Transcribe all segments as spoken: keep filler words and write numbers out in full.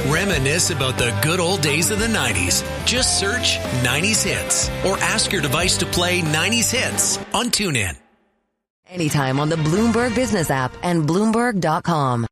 Reminisce about the good old days of the nineties. Just search nineties Hits or ask your device to play nineties Hits on TuneIn. Anytime on the Bloomberg Business app and Bloomberg dot com.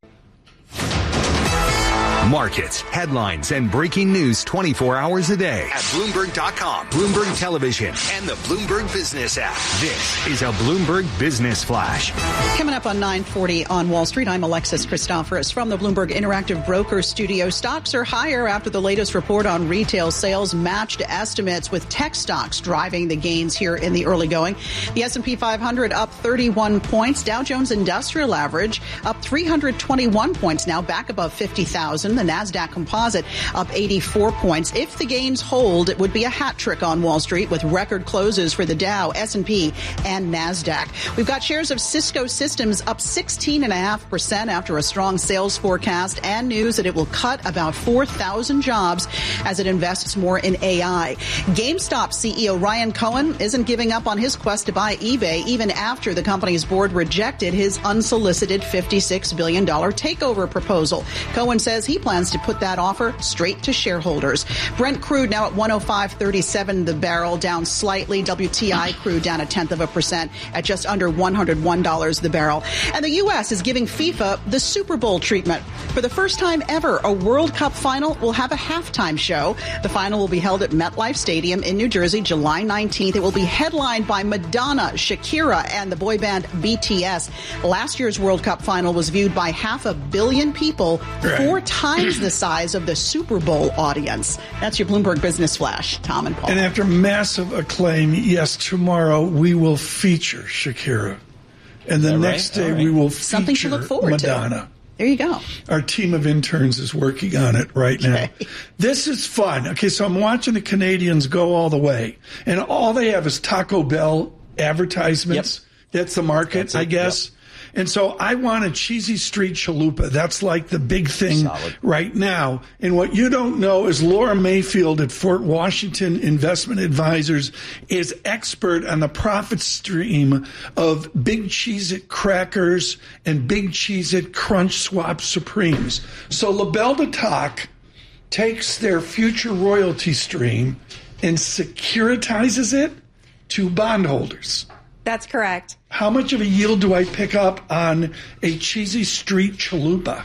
Markets, headlines, and breaking news twenty-four hours a day at Bloomberg dot com, Bloomberg Television, and the Bloomberg Business app. This is a Bloomberg Business Flash. Coming up on nine forty on Wall Street, I'm Alexis Christoforous from the Bloomberg Interactive Broker Studio. Stocks are higher after the latest report on retail sales matched estimates, with tech stocks driving the gains here in the early going. The S and P five hundred up thirty-one points. Dow Jones Industrial Average up three hundred twenty-one points, now back above fifty thousand. The NASDAQ Composite up eighty-four points. If the gains hold, it would be a hat trick on Wall Street, with record closes for the Dow, S and P, and NASDAQ. We've got shares of Cisco Systems up sixteen point five percent after a strong sales forecast and news that it will cut about four thousand jobs as it invests more in A I. GameStop C E O Ryan Cohen isn't giving up on his quest to buy eBay, even after the company's board rejected his unsolicited fifty-six billion dollars takeover proposal. Cohen says he plans to put that offer straight to shareholders. Brent crude now at one oh five thirty-seven the barrel, down slightly. W T I crude down a tenth of a percent at just under one hundred one dollars the barrel. And the U S is giving FIFA the Super Bowl treatment. For the first time ever, a World Cup final will have a halftime show. The final will be held at MetLife Stadium in New Jersey, July nineteenth. It will be headlined by Madonna, Shakira, and the boy band B T S. Last year's World Cup final was viewed by half a billion people, four times the size of the Super Bowl audience. That's your Bloomberg Business Flash. Tom and Paul. And after massive acclaim, yes, tomorrow we will feature Shakira. And the next right? day right. we will Something feature to look forward Madonna. To. There you go. Our team of interns is working on it right now. Okay. This is fun. Okay, so I'm watching the Canadians go all the way. And all they have is Taco Bell advertisements. Yep. That's the market, That's I guess. Yep. And so I want a cheesy street chalupa. That's like the big thing Solid. Right now. And what you don't know is Laura Mayfield at Fort Washington Investment Advisors is expert on the profit stream of Big Cheez-It crackers and Big Cheez-It Crunch Swap Supremes. So LaBelle de Talk takes their future royalty stream and securitizes it to bondholders. That's correct. How much of a yield do I pick up on a cheesy street chalupa?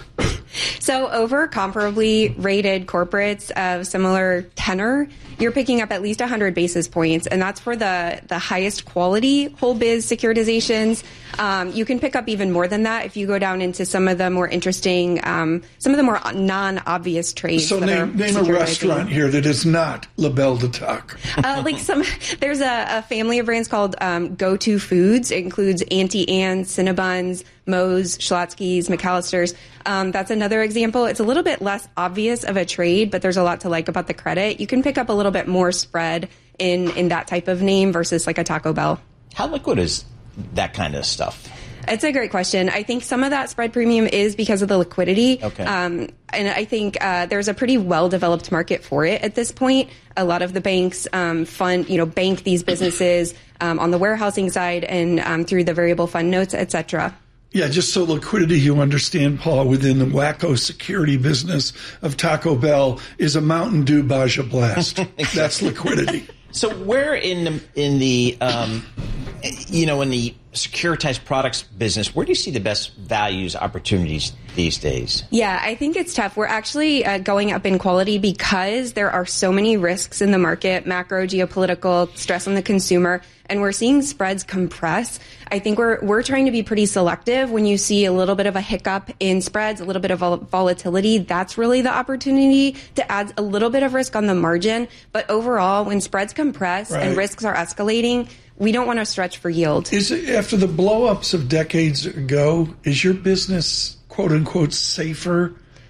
So over comparably rated corporates of similar tenor, you're picking up at least one hundred basis points, and that's for the, the highest quality whole biz securitizations. Um, you can pick up even more than that if you go down into some of the more interesting, um, some of the more non-obvious trades. So name, name a restaurant here that is not LaBelle de Talk. uh, like some, there's a, a family of brands called um, Go-To Foods. It includes Auntie Anne's, Cinnabons, Moe's, Schlotzsky's, McAllister's. Um, that's another example. It's a little bit less obvious of a trade, but there's a lot to like about the credit. You can pick up a little bit more spread in, in that type of name versus like a Taco Bell. How liquid is that kind of stuff? It's a great question. I think some of that spread premium is because of the liquidity. Okay. Um, and I think uh, there's a pretty well-developed market for it at this point. A lot of the banks um, fund, you know, bank these businesses um, on the warehousing side and um, through the variable fund notes, et cetera. Yeah, just so liquidity, you understand, Paul, within the wacko security business of Taco Bell is a Mountain Dew Baja Blast. That's liquidity. So where in the, in the um, you know, in the securitized products business, where do you see the best values opportunities these days? Yeah, I think it's tough. We're actually uh, going up in quality because there are so many risks in the market, macro, geopolitical, stress on the consumer, and we're seeing spreads compress. I think we're we're trying to be pretty selective. When you see a little bit of a hiccup in spreads, a little bit of vol- volatility, that's really the opportunity to add a little bit of risk on the margin. But overall, when spreads compress right. and risks are escalating, we don't want to stretch for yield. Is it, after the blow-ups of decades ago, is your business, quote-unquote, safer,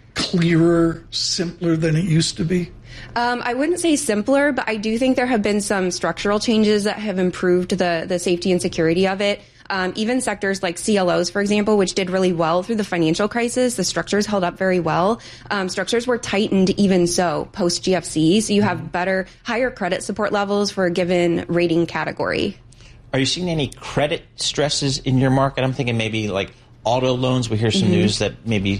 clearer, simpler than it used to be? Um, I wouldn't say simpler, but I do think there have been some structural changes that have improved the, the safety and security of it. Um, even sectors like C L Os, for example, which did really well through the financial crisis, the structures held up very well. Um, structures were tightened even so post G F C, so you have better, higher credit support levels for a given rating category. Are you seeing any credit stresses in your market? I'm thinking maybe like auto loans. We hear some mm-hmm. news that maybe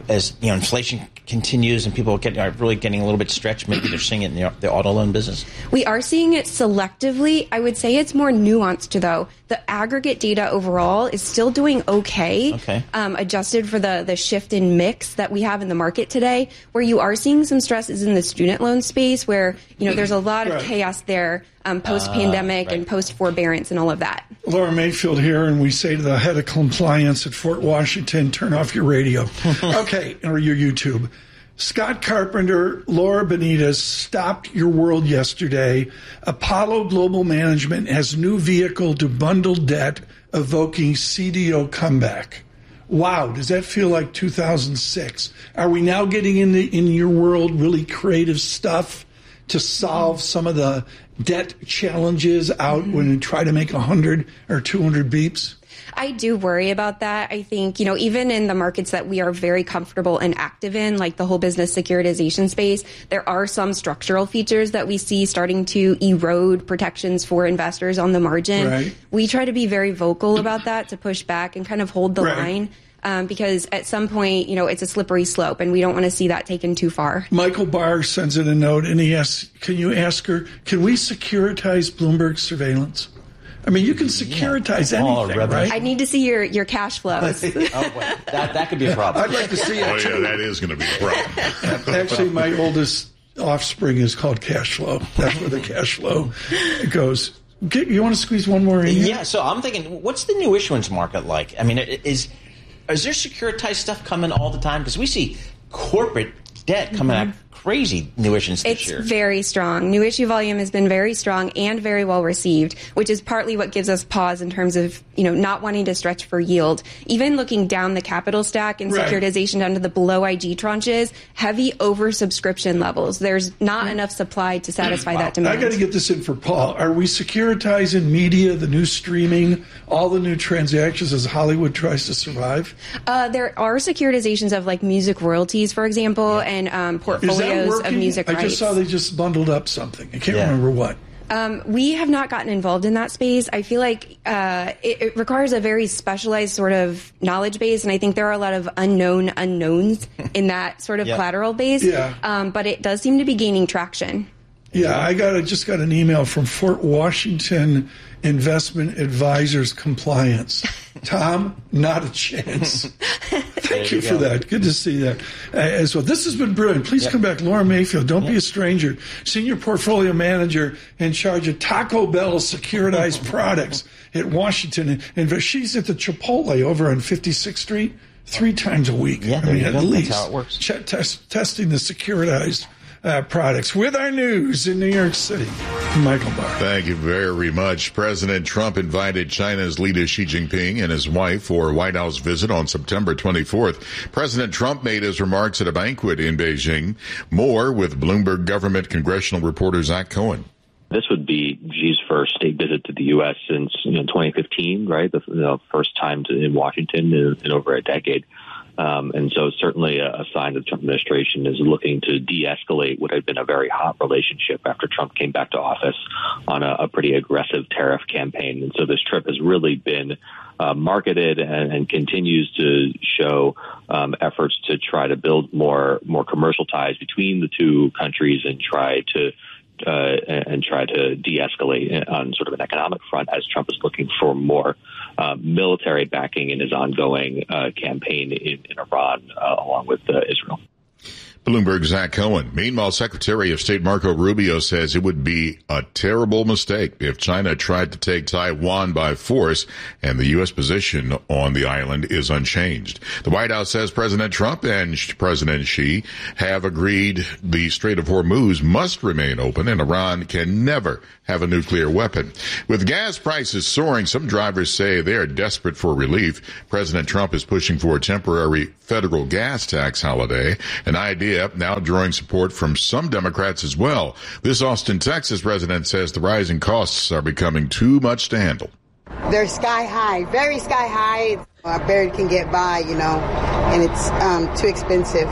as you know, inflation continues and people get, are really getting a little bit stretched, maybe they're seeing it in the, the auto loan business? We are seeing it selectively. I would say it's more nuanced, though. The aggregate data overall is still doing okay, okay. Um, adjusted for the, the shift in mix that we have in the market today, where you are seeing some stresses in the student loan space where, you know, there's a lot of right. chaos there um, post-pandemic uh, right. and post-forbearance and all of that. Laura Mayfield here, and we say to the head of compliance at Fort Washington, turn off your radio. Okay, or your YouTube. Scott Carpenter, Laura Benitez stopped your world yesterday. Apollo Global Management has new vehicle to bundle debt, evoking C D O comeback. Wow, does that feel like two thousand six? Are we now getting into, in your world, really creative stuff to solve some of the debt challenges out mm-hmm. when you try to make one hundred or two hundred beeps? I do worry about that. I think, you know, even in the markets that we are very comfortable and active in, like the whole business securitization space, there are some structural features that we see starting to erode protections for investors on the margin. Right. We try to be very vocal about that to push back and kind of hold the right. line. Um, because at some point, you know, it's a slippery slope and we don't want to see that taken too far. Michael Barr sends in a note and he asks, can you ask her, can we securitize Bloomberg surveillance? I mean, you can securitize yeah. anything, oh, right? I need to see your, your cash flows. oh, wait. That, that could be a problem. I'd like to see it. Oh, yeah, that is going to be a problem. Actually, my oldest offspring is called cash flow. That's where the cash flow goes. Get, you want to squeeze one more in here? Yeah, so I'm thinking, what's the new issuance market like? I mean, is is there securitized stuff coming all the time? Because we see corporate debt coming mm-hmm. out crazy new issuance this it's year. It's very strong. New issue volume has been very strong and very well received, which is partly what gives us pause in terms of, you know, not wanting to stretch for yield. Even looking down the capital stack and right. securitization down to the below I G tranches, heavy oversubscription levels. There's not enough supply to satisfy wow. that demand. I got to get this in for Paul. Are we securitizing media, the new streaming, all the new transactions as Hollywood tries to survive? Uh, there are securitizations of like music royalties, for example, and um, portfolios of music rights. I just saw they just bundled up something. I can't yeah. remember what. Um, we have not gotten involved in that space. I feel like uh, it, it requires a very specialized sort of knowledge base, and I think there are a lot of unknown unknowns in that sort of yeah. collateral base. Yeah. Um, but it does seem to be gaining traction. Yeah, I got I just got an email from Fort Washington Investment Advisors Compliance. Tom, not a chance. Thank you, you for go. that. Good to see that uh, as well. This has been brilliant. Please yep. come back. Laura Mayfield, don't yep. be a stranger. Senior Portfolio Manager in charge of Taco Bell securitized products at Washington. And she's at the Chipotle over on fifty-sixth Street three times a week. Yeah, I mean, at go. least. That's how it works. Ch- test, testing the securitized Uh, products. With our news in New York City, Michael Barr. Thank you very much. President Trump invited China's leader Xi Jinping and his wife for a White House visit on September twenty-fourth. President Trump made his remarks at a banquet in Beijing. More with Bloomberg government congressional reporter Zach Cohen. This would be Xi's first state visit to the U S since you know, twenty fifteen, right? The, the first time to, in Washington in, in over a decade. Um, and so certainly a, a sign that the Trump administration is looking to de-escalate what had been a very hot relationship after Trump came back to office on a, a pretty aggressive tariff campaign. And so this trip has really been uh, marketed and, and continues to show um, efforts to try to build more more commercial ties between the two countries and try to Uh, and try to de-escalate on sort of an economic front as Trump is looking for more uh, military backing in his ongoing uh, campaign in, in Iran, uh, along with uh, Israel. Bloomberg's Zach Cohen. Meanwhile, Secretary of State Marco Rubio says it would be a terrible mistake if China tried to take Taiwan by force, and the U S position on the island is unchanged. The White House says President Trump and President Xi have agreed the Strait of Hormuz must remain open and Iran can never have a nuclear weapon. With gas prices soaring, some drivers say they are desperate for relief. President Trump is pushing for a temporary federal gas tax holiday, an idea now drawing support from some Democrats as well. This Austin, Texas resident says the rising costs are becoming too much to handle. They're sky high, very sky high. I barely can get by, you know, and it's um, too expensive.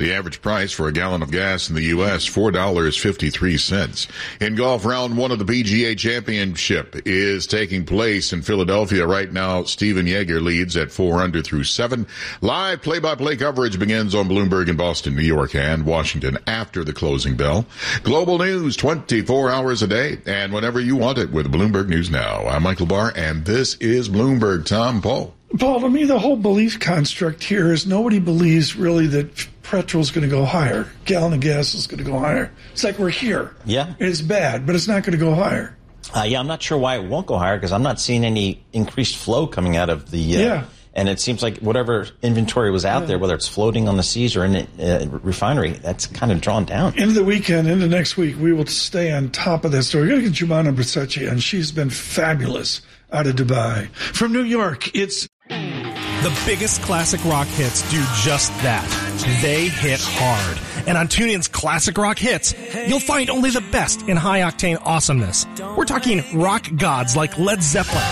The average price for a gallon of gas in the U S, four dollars and fifty-three cents. In golf, round one of the P G A Championship is taking place in Philadelphia right now. Steven Yeager leads at four under through seven. Live play-by-play coverage begins on Bloomberg in Boston, New York, and Washington after the closing bell. Global news twenty-four hours a day and whenever you want it with Bloomberg News Now. I'm Michael Barr, and this is Bloomberg. Tom, Paul. Paul, to me, the whole belief construct here is nobody believes really that petrol's going to go higher. Gallon of gas is going to go higher. It's like we're here. Yeah. It's bad, but it's not going to go higher. Uh, yeah, I'm not sure why it won't go higher because I'm not seeing any increased flow coming out of the... Uh, yeah. And it seems like whatever inventory was out yeah. there, whether it's floating on the seas or in a uh, refinery, that's kind of drawn down. Into the weekend, into next week, we will stay on top of that story. We're going to get Jumana Bersace, and she's been fabulous out of Dubai. From New York, it's... The biggest classic rock hits do just that. They hit hard. And on TuneIn's Classic Rock Hits, you'll find only the best in high-octane awesomeness. We're talking rock gods like Led Zeppelin,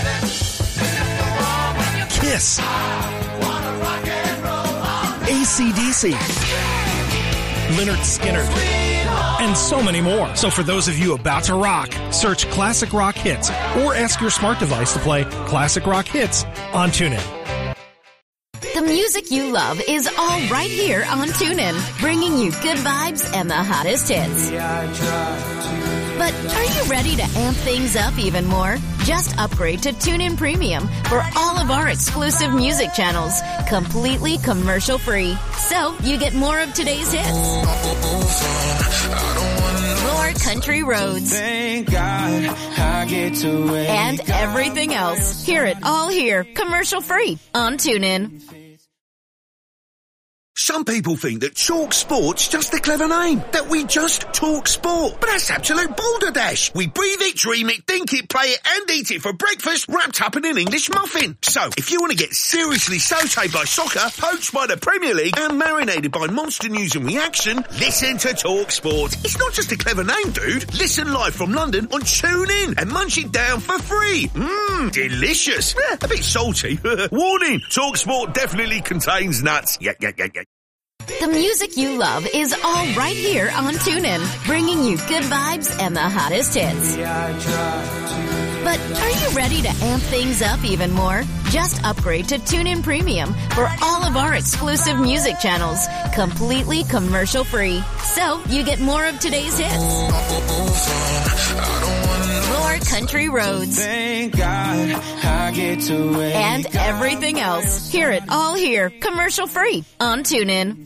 Kiss, A C D C, Lynyrd Skynyrd, and so many more. So for those of you about to rock, search Classic Rock Hits or ask your smart device to play Classic Rock Hits on TuneIn. The music you love is all right here on TuneIn, bringing you good vibes and the hottest hits. But are you ready to amp things up even more? Just upgrade to TuneIn Premium for all of our exclusive music channels, completely commercial-free. So you get more of today's hits, more country roads, Thank God I get to and everything else. Hear it all here, commercial-free on TuneIn. Some people think that Talk Sport's just a clever name, that we just talk sport. But that's absolute balderdash. We breathe it, dream it, think it, play it, and eat it for breakfast, wrapped up in an English muffin. So, if you want to get seriously sautéed by soccer, poached by the Premier League, and marinated by monster news and reaction, listen to Talk Sport. It's not just a clever name, dude. Listen live from London on TuneIn and munch it down for free. Mmm, delicious. Eh, a bit salty. Warning, Talk Sport definitely contains nuts. Yeah, yeah, yeah, yeah. The music you love is all right here on TuneIn, bringing you good vibes and the hottest hits. But are you ready to amp things up even more? Just upgrade to TuneIn Premium for all of our exclusive music channels, completely commercial-free. So you get more of today's hits, more country roads, Thank God I get to and everything else. Hear it all here, commercial-free on TuneIn.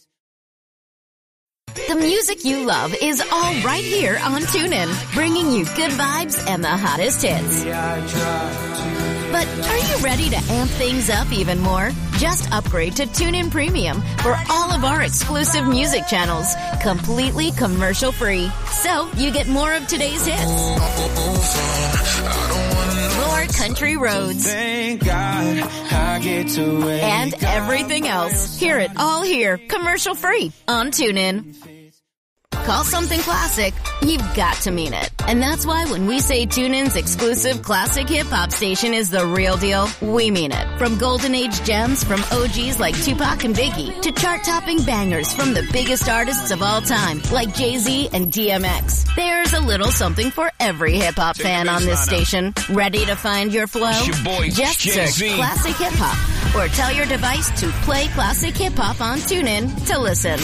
The music you love is all right here on TuneIn, bringing you good vibes and the hottest hits. But are you ready to amp things up even more? Just upgrade to TuneIn Premium for all of our exclusive music channels, completely commercial-free. So you get more of today's hits, more country roads, Thank God I get to and everything else. Hear it all here, commercial-free on TuneIn. Call something classic, you've got to mean it. And that's why when we say TuneIn's exclusive classic hip-hop station is the real deal, we mean it. From golden age gems from O Gs like Tupac and Biggie, to chart-topping bangers from the biggest artists of all time, like Jay-Z and D M X. There's a little something for every hip-hop fan on this station. Ready to find your flow? Your boy, Just search Jay-Z. Classic Hip-Hop, or tell your device to play Classic Hip-Hop on TuneIn to listen.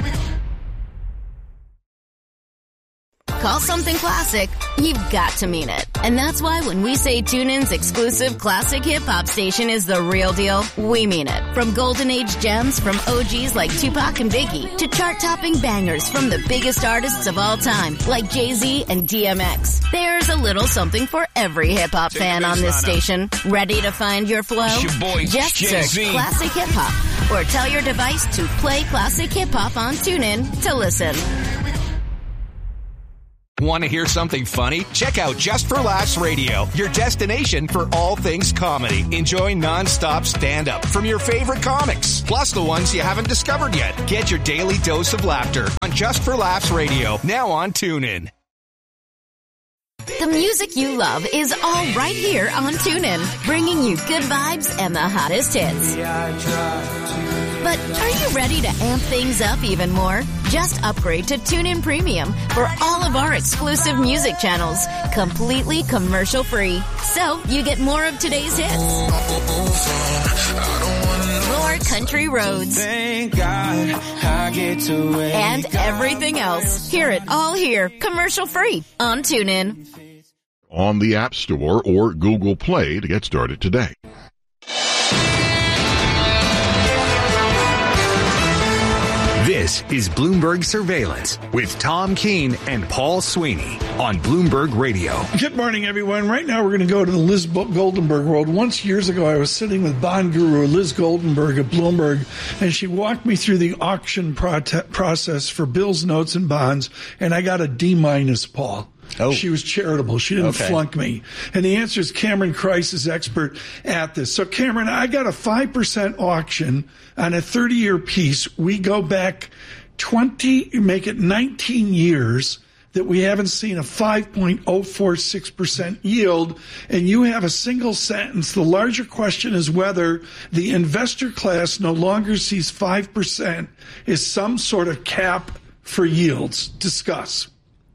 Call something classic, you've got to mean it. And that's why when we say TuneIn's exclusive classic hip-hop station is the real deal, we mean it. From golden age gems from O Gs like Tupac and Biggie, to chart-topping bangers from the biggest artists of all time, like Jay-Z and D M X. There's a little something for every hip-hop fan on this station. Ready to find your flow? Your boy, Just Jay-Z. search Classic Hip-Hop, or tell your device to play Classic Hip-Hop on TuneIn to listen. Want to hear something funny? Check out Just for Laughs Radio, your destination for all things comedy. Enjoy non-stop stand-up from your favorite comics, plus the ones you haven't discovered yet. Get your daily dose of laughter on Just for Laughs Radio, now on TuneIn. The music you love is all right here on TuneIn, bringing you good vibes and the hottest hits. But But are you ready to amp things up even more? Just upgrade to TuneIn Premium for all of our exclusive music channels, completely commercial-free. So you get more of today's hits, more country roads, Thank God I get to wake and everything else. Hear it all here, commercial-free on TuneIn. On the App Store or Google Play to get started today. This is Bloomberg Surveillance with Tom Keene and Paul Sweeney on Bloomberg Radio. Good morning, everyone. Right now, we're going to go to the Liz Goldenberg world. Once years ago, I was sitting with bond guru Liz Goldenberg at Bloomberg, and she walked me through the auction prote- process for bills, notes, and bonds, and I got a D minus, Paul. Oh. She was charitable. She didn't okay. flunk me. And the answer is Cameron Kreis is expert at this. So, Cameron, I got a five percent auction on a thirty-year piece. We go back twenty, make it nineteen years that we haven't seen a five point oh four six percent yield. And you have a single sentence. The larger question is whether the investor class no longer sees five percent as some sort of cap for yields. Discuss.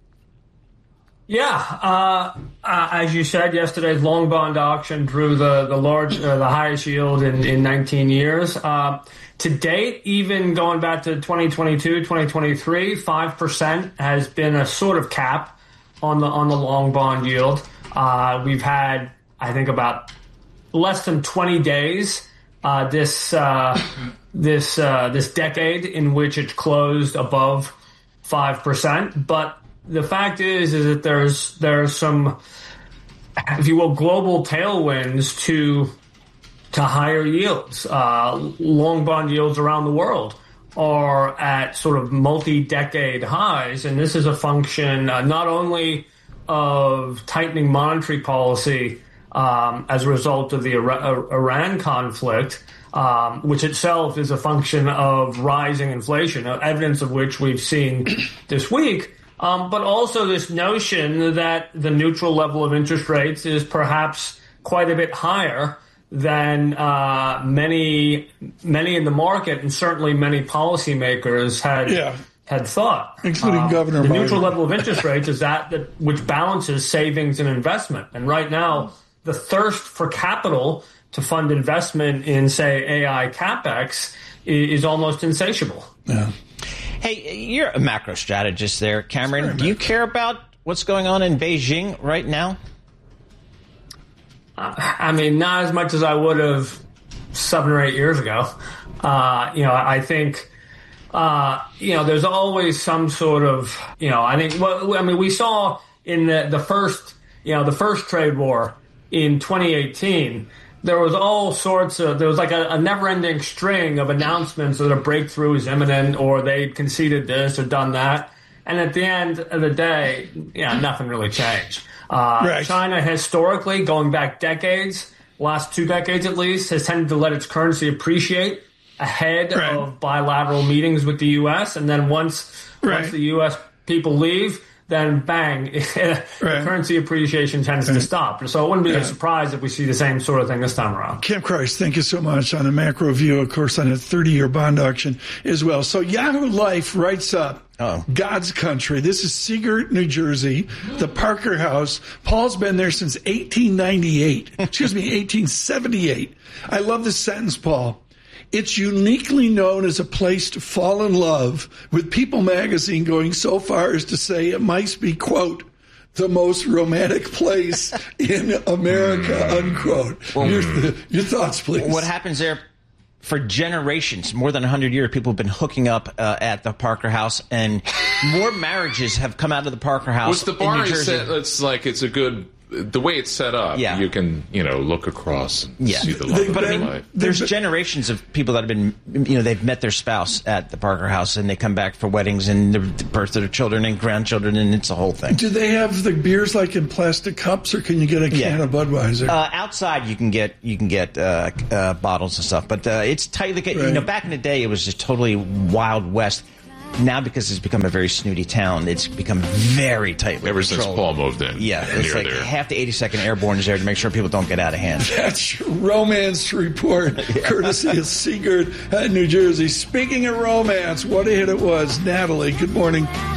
Yeah, uh, uh, as you said, yesterday's long bond auction drew the the large, uh, the highest yield in, in nineteen years. Uh, to date, even going back to twenty twenty-two, twenty twenty-three, five percent has been a sort of cap on the on the long bond yield. Uh, we've had, I think, about less than twenty days uh, this uh, this uh, this decade in which it's closed above five percent, but the fact is, is that there's there's some, if you will, global tailwinds to to higher yields. Uh, long bond yields around the world are at sort of multi-decade highs, and this is a function uh, not only of tightening monetary policy um, as a result of the Ira- Iran conflict, um, which itself is a function of rising inflation, evidence of which we've seen this week. Um, but also this notion that the neutral level of interest rates is perhaps quite a bit higher than uh, many many in the market and certainly many policymakers had yeah. had thought. Including um, Governor The Biden. neutral level of interest rates is that, that which balances savings and investment. And right now, the thirst for capital to fund investment in, say, A I CapEx is, is almost insatiable. Yeah. Hey, you're a macro strategist there, Cameron. Do you care about what's going on in Beijing right now? Uh, I mean, not as much as I would have seven or eight years ago. Uh, you know, I think, uh, you know, there's always some sort of, you know, I think, well, I mean, we saw in the, the first, you know, the first trade war in twenty eighteen, there was all sorts of, there was like a, a never-ending string of announcements that a breakthrough is imminent or they conceded this or done that. And at the end of the day, yeah, nothing really changed. Uh, right. China historically, going back decades, last two decades at least, has tended to let its currency appreciate ahead right. of bilateral meetings with the U S. And then once, right. once the U S people leave, then bang, right. currency appreciation tends right. to stop. So it wouldn't be yeah. a surprise if we see the same sort of thing this time around. Cam Kreis, thank you so much on a macro view, of course, on a thirty-year bond auction as well. So Yahoo Life writes up oh. God's country. This is Seagirt, New Jersey, the Parker House. Paul's been there since eighteen ninety-eight. Excuse me, eighteen seventy-eight. I love this sentence, Paul. It's uniquely known as a place to fall in love, with People magazine going so far as to say it might be, quote, the most romantic place in America, unquote. Well, your, your thoughts, please. What happens there for generations, more than one hundred years, people have been hooking up uh, at the Parker House, and more marriages have come out of the Parker House. What's the bar in New Jersey. Set, it's like it's a good... The way it's set up, yeah. you can, you know, look across and yeah. see the light. But I mean, there's generations of people that have been, you know, they've met their spouse at the Parker House, and they come back for weddings and the birth of their children and grandchildren, and it's a whole thing. Do they have the beers like in plastic cups, or can you get a can yeah. of Budweiser? Uh, outside, you can get you can get uh, uh, bottles and stuff, but uh, it's tightly. Right. You know, back in the day, it was just totally Wild West. now because it's become a very snooty town, it's become very tightly Ever controlled. since Paul moved in. Yeah, it's like there. half the eighty-second Airborne is there to make sure people don't get out of hand. That's your romance report, courtesy of Seagard, uh, New Jersey. Speaking of romance, what a hit it was. Natalie, good morning.